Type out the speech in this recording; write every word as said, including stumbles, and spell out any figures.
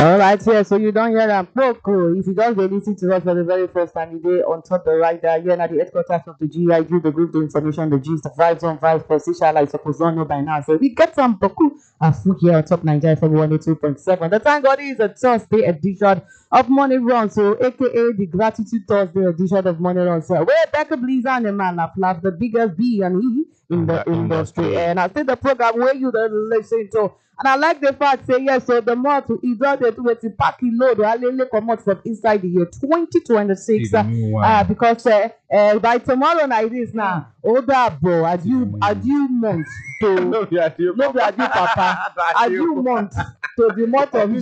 All right, yeah, so you don't hear them. Poco, if you don't dey listen to us for the very first time, you dey on top the right there. You're at the headquarters of the G I G, the group, the information, the gist, the vibes on vibes for Sisha, like suppose don't know by now. So we get some Poco and food here on top Nigeria for one oh two point seven. The thank God is a Thursday edition of Money Run, so aka the Gratitude Thursday edition of Money Run. So where Becca Blizzard and the man laugh laugh the biggest B and E in the industry. And I think the program where you the listen to. And I like the fact say yes, so the month he don dey do wetin pack e load alele comot from inside the year twenty twenty-six uh, uh, because uh, uh, by tomorrow na it is now Odabo adieu adieu month to no be adieu papa adieu month to the month of